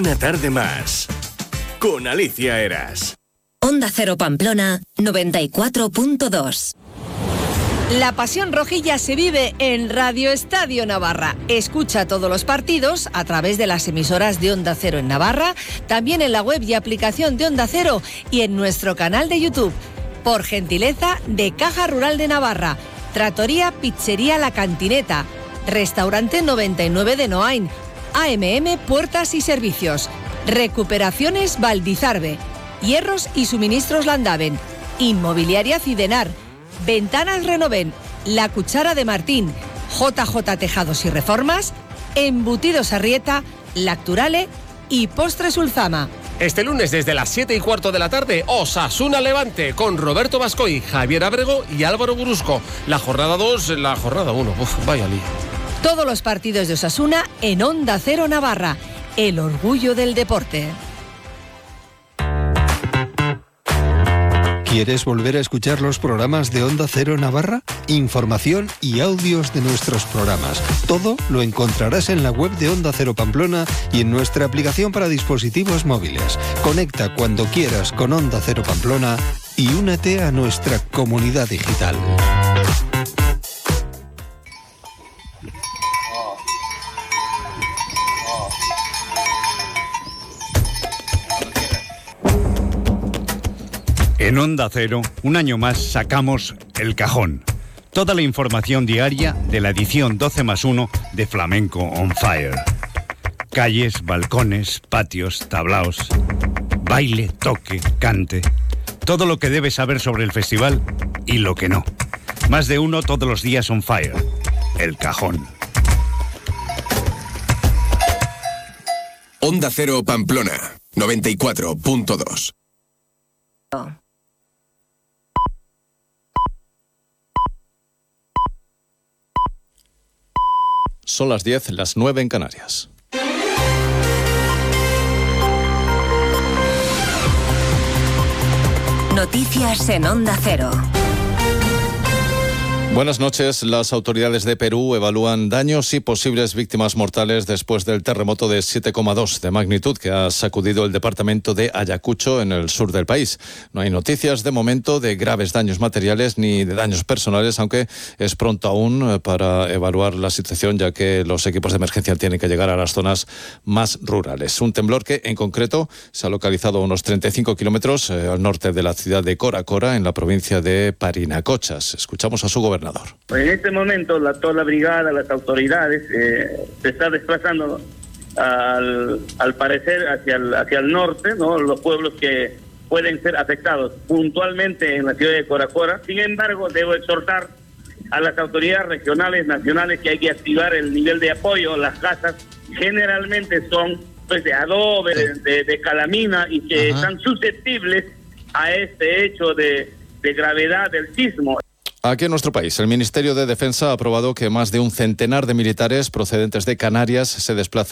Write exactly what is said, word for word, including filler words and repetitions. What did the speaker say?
Una tarde más, con Alicia Eras. Onda Cero Pamplona, noventa y cuatro punto dos. La pasión rojilla se vive en Radio Estadio Navarra. Escucha todos los partidos a través de las emisoras de Onda Cero en Navarra, también en la web y aplicación de Onda Cero y en nuestro canal de YouTube. Por gentileza de Caja Rural de Navarra, Trattoria Pizzería La Cantineta, Restaurante noventa y nueve de Noain, A M M Puertas y Servicios, Recuperaciones Valdizarbe, Hierros y Suministros Landaven, Inmobiliaria Cidenar, Ventanas Renoven, La Cuchara de Martín, J J Tejados y Reformas, Embutidos Arrieta, Lacturale y Postres Ulzama. Este lunes desde las siete y cuarto de la tarde, Osasuna Levante, con Roberto Bascoy, Javier Abrego y Álvaro Brusco. La jornada dos, la jornada uno. Uf, vaya lío. Todos los partidos de Osasuna en Onda Cero Navarra, el orgullo del deporte. ¿Quieres volver a escuchar los programas de Onda Cero Navarra? Información y audios de nuestros programas. Todo lo encontrarás en la web de Onda Cero Pamplona y en nuestra aplicación para dispositivos móviles. Conecta cuando quieras con Onda Cero Pamplona y únete a nuestra comunidad digital. En Onda Cero, un año más sacamos El Cajón. Toda la información diaria de la edición doce más uno de Flamenco on Fire. Calles, balcones, patios, tablaos, baile, toque, cante. Todo lo que debes saber sobre el festival y lo que no. Más de uno todos los días on Fire. El Cajón. Onda Cero Pamplona, noventa y cuatro punto dos. Son las diez, las nueve en Canarias. Noticias en Onda Cero. Buenas noches. Las autoridades de Perú evalúan daños y posibles víctimas mortales después del terremoto de siete coma dos de magnitud que ha sacudido el departamento de Ayacucho en el sur del país. No hay noticias de momento de graves daños materiales ni de daños personales, aunque es pronto aún para evaluar la situación, ya que los equipos de emergencia tienen que llegar a las zonas más rurales. Un temblor que, en concreto, se ha localizado a unos treinta y cinco kilómetros eh, al norte de la ciudad de Cora Cora, en la provincia de Parinacochas. Escuchamos a su gobernador. En este momento la, toda la brigada, las autoridades eh, se está desplazando al, al parecer hacia el, hacia el norte, ¿no? Los pueblos que pueden ser afectados puntualmente en la ciudad de Cora Cora. Sin embargo, debo exhortar a las autoridades regionales, nacionales, que hay que activar el nivel de apoyo. Las casas generalmente son pues de adobe, de, de, de calamina, y que Ajá. están susceptibles a este hecho de, de gravedad del sismo. Aquí en nuestro país, el Ministerio de Defensa ha aprobado que más de un centenar de militares procedentes de Canarias se desplacen